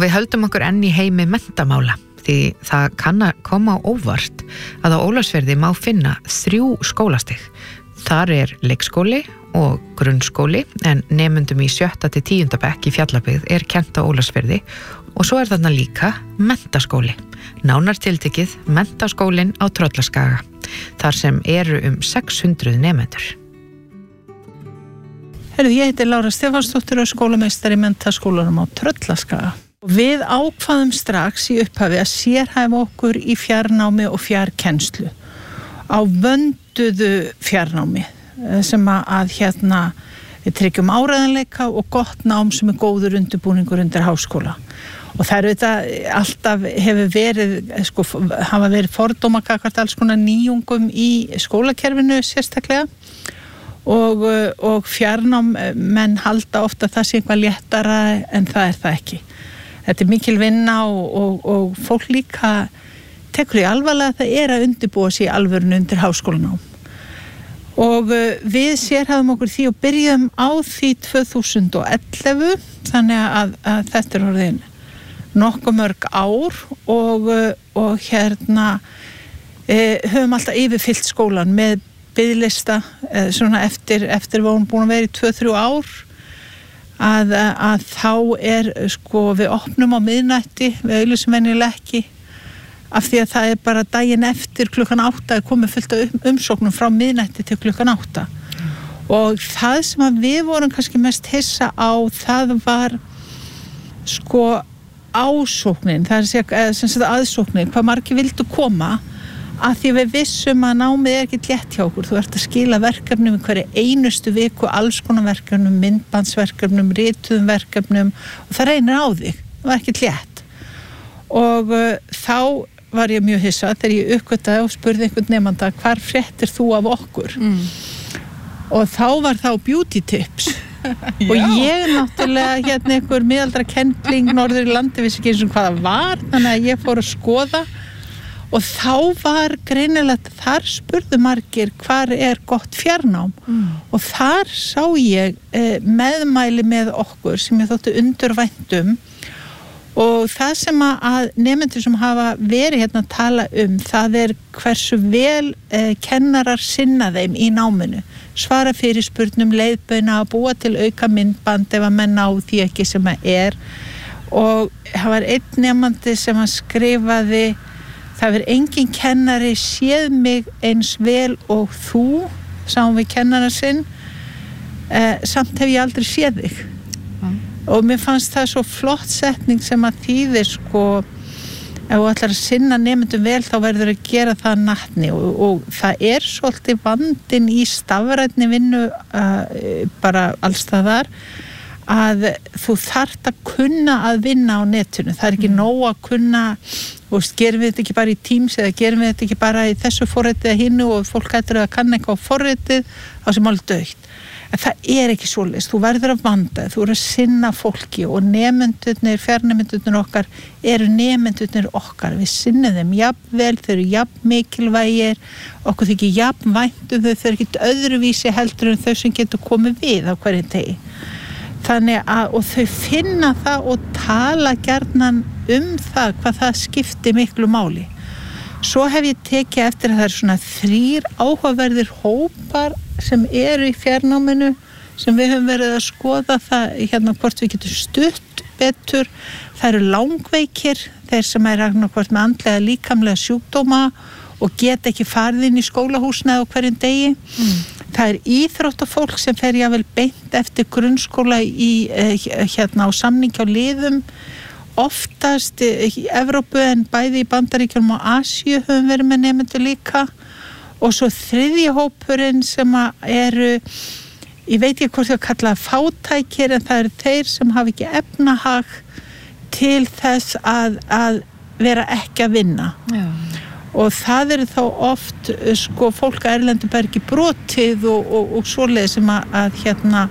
Og við höldum okkur enn í heimi menntamála því það kann að koma á óvart að á Ólafsfirði má finna 3 skólastig. Þar leikskóli og grunnskóli en nemendum í 7. til 10. bekk í Fjallabyggð kennt á Ólafsfirði og svo þarna líka menntaskóli. Nánar tiltekið menntaskólinn á Tröllaskaga, þar sem eru 600 nemendur. Ég heiti Lára Stefánsdóttir og skólameistari í menntaskólanum á Tröllaskaga. Við ákvaðum strax í upphafi að sérhæfa okkur í fjarnámi og fjarkennslu á vönduðu fjarnámi sem að við tryggjum áreiðanleika og gott nám sem góður undirbúningur undir háskóla. Og það auðvitað alltaf hafa verið fordóma gagnvart alls konar nýjungum í skólakerfinu sérstaklega og fjarnám menn halda ofta það sé eitthvað léttara en það það ekki. Þetta mikil vinna og fólk líka tekur í alvarlega að það að undirbúa sig í alvörinu undir háskólanám. Og við sérhæfum okkur því og byrjum á því 2011 þannig að þetta orðin nokkuð mörg ár og höfum alltaf yfirfyllt skólan með biðlista svona eftir við vorum búin að vera í 2-3 ár að þá við opnum á miðnætti, við auglýsum venjulega ekki af því að það bara daginn eftir klukkan 8 komið fullt af umsóknum frá miðnætti til klukkan 8 og það sem að við vorum kannski mest hissa á það var ásóknin, það sem sagt aðsóknin, hvað margir vildu koma að því við vissum að námið ekki létt hjá okkur. Þú ert að skila verkefnum í hverju einustu viku, alls konar verkefnum, myndbandsverkefnum, rituðum verkefnum og það reynir á þig. Það var ekki létt. Og þá var ég mjög hissa þegar ég uppgötaði og spurði einhvern nemanda hvar fréttir þú af okkur? Og þá var þá beauty tips. Og ég náttúrulega einhver miðaldra kendling norður í landi vissi ekki eins og hvað það var, þannig að ég fór að skoða og þá var greinilegt þar spurðu margir hvar gott fjarnám og þar sá ég meðmæli með okkur sem ég þótti undurvæntum og það sem að nemendur sem hafa verið að tala það hversu vel kennarar sinna þeim í náminu, svara fyrir spurnum, leiðbeina að búa til auka myndband ef að menn á því ekki sem að og það var einn nemandi sem að skrifaði það engin kennari séð mig eins vel og þú, sáum við kennara sinn, samt hef ég aldrei séð þig. Og mér fannst það svo flott setning sem að þýðir ef þú ætlar að sinna nemendum vel þá verður að gera það natni og það svolítið vandinn í stafrænni vinnu bara alls staðar að þú þarft að kunna að vinna á netinu. Það ekki nóg að kunna gerum við þetta ekki bara í Teams eða gerum við þetta ekki bara í þessu forritið eða hinnu og fólk ættir að kanna eitthvað á forritið á sem alveg dautt. En það ekki svoleiðis, þú verður að vanda, þú að sinna fólki og nemendurnir, fjarnemendurnir okkar nemendurnir okkar, við sinnum þeim jafnvel, þau jafn mikilvægir, okkur þykir jafn væntum þau ekki öðruvísi heldur en þau sem getur komið við á hverjum degi. Þannig að, og þau finna það og tala gjarnan það, hvað það skiptir miklu máli. Svo hef ég tekið eftir að það svona 3 áhugaverðir hópar sem í fjarnáminu sem við höfum verið að skoða það hvort við getum stutt betur. Það langveikir, þeir sem hvort með andlega líkamlega sjúkdóma og geta ekki farið inn í skólahúsnæði á hverjum degi. Það íþróttafólk sem fer jafnvel beint eftir grunnskóla á samning hjá liðum oftast í Evrópu en bæði í Bandaríkjunum og Asíu höfum verið með nemendur líka og svo 3. hópurinn sem ég veit ekki hvort þau kalla fátækir en það þeir sem hafa ekki efnahag til þess að vera ekki að vinna. Já. Og það þá oft fólk að erlendu bergi brotið og svoleiðis sem að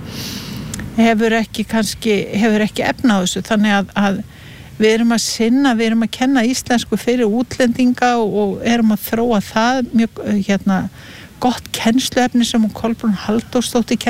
hefur ekki efna á þessu þannig að við erum að sinna, við erum að kenna íslensku fyrir útlendinga og erum að þróa það mjög gott kennsluefni sem Kolbrún Halldórsdóttir